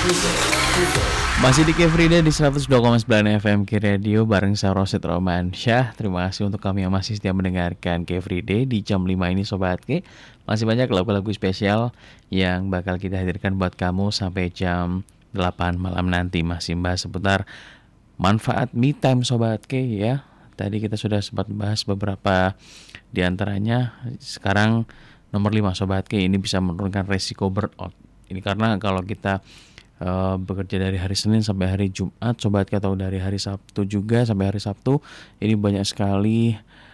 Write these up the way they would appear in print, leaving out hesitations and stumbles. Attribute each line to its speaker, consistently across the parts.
Speaker 1: Masih di Kefrida di 102,9 FM Ki Radio bareng saya Rosid Romansyah. Terima kasih untuk kami yang masih setia mendengarkan Kefrida di jam 5 ini Sobat Ki. Masih banyak lagu-lagu spesial yang bakal kita hadirkan buat kamu sampai jam 8 malam nanti. Masih membahas seputar manfaat me time Sobat Ki ya. Tadi kita sudah sempat membahas beberapa di antaranya. Sekarang nomor 5 Sobat Ki, ini bisa menurunkan resiko burnout. Ini karena kalau kita bekerja dari hari Senin sampai hari Jumat Sobat Ki, atau dari hari Sabtu juga sampai hari Sabtu, ini banyak sekali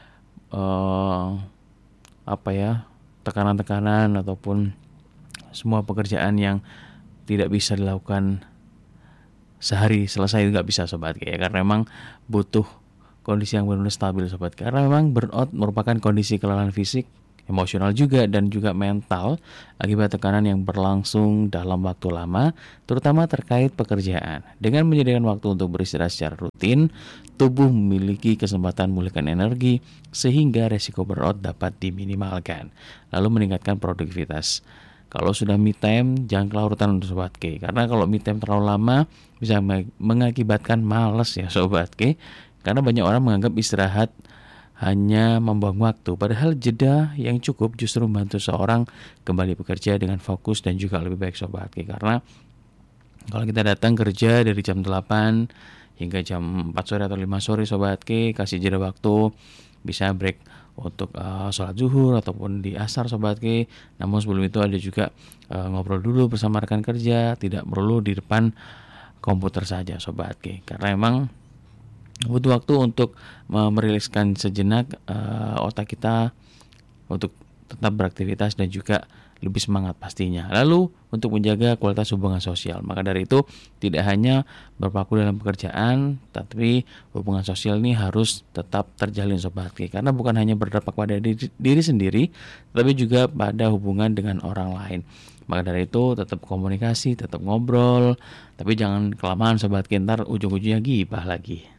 Speaker 1: tekanan-tekanan ataupun semua pekerjaan yang tidak bisa dilakukan sehari selesai, nggak bisa Sobat Ki ya, karena memang butuh kondisi yang benar-benar stabil Sobat Ki. Karena memang burnout merupakan kondisi kelelahan fisik, emosional juga dan juga mental akibat tekanan yang berlangsung dalam waktu lama, terutama terkait pekerjaan. Dengan menyediakan waktu untuk beristirahat secara rutin, tubuh memiliki kesempatan memulihkan energi sehingga resiko burnout dapat diminimalkan, lalu meningkatkan produktivitas. Kalau sudah me time, jangan kelautan untuk Sobat K, karena kalau me time terlalu lama bisa mengakibatkan malas ya Sobat K, karena banyak orang menganggap istirahat hanya membuang waktu, padahal jeda yang cukup justru membantu seorang kembali bekerja dengan fokus dan juga lebih baik Sobat Ki. Karena kalau kita datang kerja dari jam 8 hingga jam 4 sore atau 5 sore Sobat Ki, kasih jeda waktu, bisa break untuk sholat zuhur ataupun di asar Sobat Ki. Namun sebelum itu ada juga ngobrol dulu bersama rekan kerja, tidak perlu di depan komputer saja Sobat Ki, karena emang butuh waktu untuk meriliskan sejenak otak kita untuk tetap beraktivitas dan juga lebih semangat pastinya. Lalu untuk menjaga kualitas hubungan sosial, maka dari itu tidak hanya berpaku dalam pekerjaan, tapi hubungan sosial ini harus tetap terjalin Sobat Ki, karena bukan hanya berdampak pada diri sendiri, tapi juga pada hubungan dengan orang lain. Maka dari itu tetap komunikasi, tetap ngobrol, tapi jangan kelamaan Sobat Ki, ntar ujung-ujungnya gibah lagi.